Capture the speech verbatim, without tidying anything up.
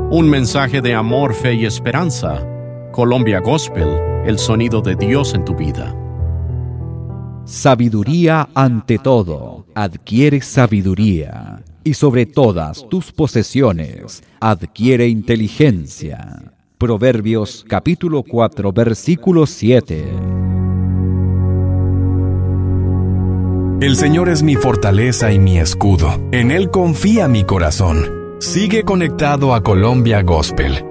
Un mensaje de amor, fe y esperanza. Colombia Gospel, el sonido de Dios en tu vida. Sabiduría ante todo. Adquiere sabiduría. Y sobre todas tus posesiones, adquiere inteligencia. Proverbios capítulo cuatro, versículo siete. El Señor es mi fortaleza y mi escudo. En Él confía mi corazón. Sigue conectado a Colombia Gospel